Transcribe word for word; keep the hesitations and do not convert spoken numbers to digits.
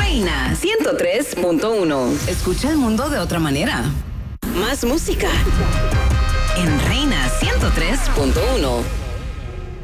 Reina ciento tres punto uno. Escucha el mundo de otra manera. Más música en Reina ciento tres punto uno.